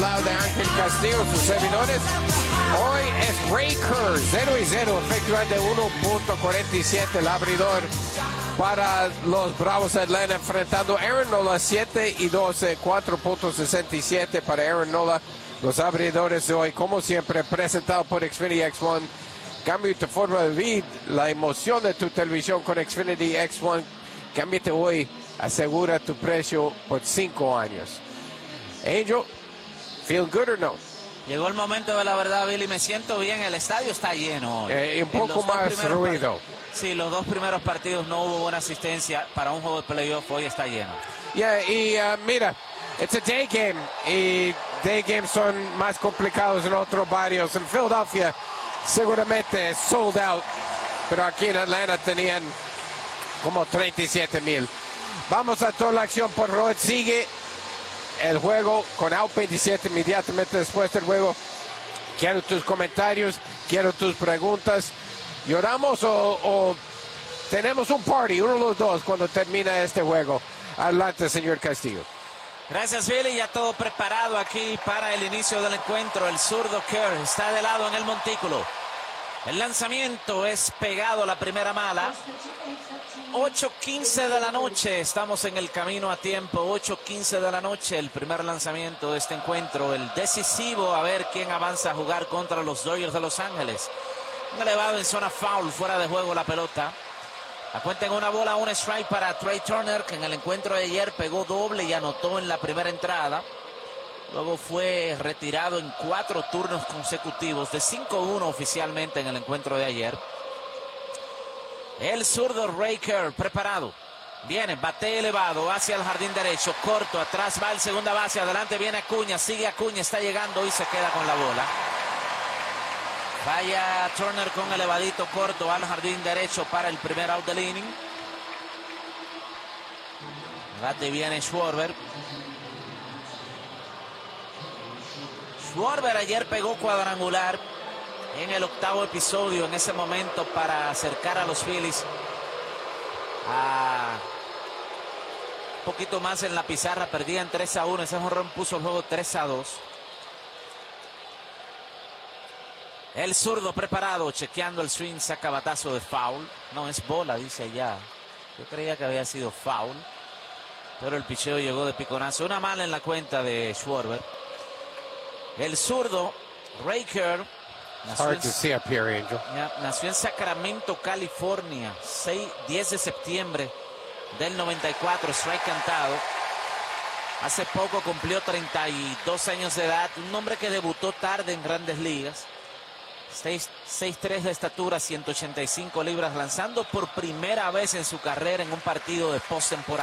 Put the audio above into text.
lado de Ángel Castillo, sus servidores. Hoy es Ray Kerr, 0-0, efectivamente 1.47 el abridor para los Bravos de Atlanta, enfrentando a Aaron Nola, 7-12, 4.67 para Aaron Nola. Los abridores de hoy, como siempre, presentado por Xfinity X1. Cambia tu forma de vivir, la emoción de tu televisión con Xfinity X1. Cámbiate hoy, asegura tu precio por 5 años. Angel, feel good or no? Llegó el momento de la verdad, Billy. Me siento bien. El estadio está lleno hoy. Un poco más ruido. Sí, los dos primeros partidos no hubo buena asistencia para un juego de playoff. Hoy está lleno. Mira, it's a day game. Y day games son más complicados en otros barrios. En Philadelphia seguramente sold out. Pero aquí en Atlanta tenían como 37,000. Vamos a toda la acción por Road. Sigue el juego con Out 27 inmediatamente después del juego. Quiero tus comentarios, quiero tus preguntas. ¿Lloramos o tenemos un party, uno de los dos, cuando termina este juego? Adelante, señor Castillo. Gracias, Billy. Ya todo preparado aquí para el inicio del encuentro. El zurdo Kerr está de lado en el montículo. El lanzamiento es pegado a la primera mala. 8:15 de la noche, estamos en el camino a tiempo. 8:15 de la noche, el primer lanzamiento de este encuentro, el decisivo, a ver quién avanza a jugar contra los Dodgers de Los Ángeles. Un elevado en zona foul, fuera de juego la pelota. La cuenta en una bola, un strike para Trey Turner, que en el encuentro de ayer pegó doble y anotó en la primera entrada. Luego fue retirado en 4 turnos consecutivos, de 5-1 oficialmente en el encuentro de ayer. El zurdo Ray Kerr preparado. Viene, bate elevado hacia el jardín derecho, corto, atrás va el segunda base, adelante viene Acuña, sigue Acuña, está llegando y se queda con la bola. Vaya Turner con elevadito corto al jardín derecho para el primer out del inning. Bate viene Schwarber. Schwarber ayer pegó cuadrangular en el 8º episodio, en ese momento, para acercar a los Phillies a un poquito más en la pizarra. Perdían 3-1, ese jonrón puso el juego 3-2. El zurdo preparado, chequeando el swing, saca batazo de foul. No, es bola, dice allá. Yo creía que había sido foul, pero el picheo llegó de piconazo. Una mala en la cuenta de Schwarber. El zurdo Ray Kerr nació en Sacramento, California, 10 de septiembre del 94, strike cantado. Hace poco cumplió 32 años de edad, un hombre que debutó tarde en Grandes Ligas. 6'3" de estatura, 185 libras, lanzando por primera vez en su carrera en un partido de postemporada.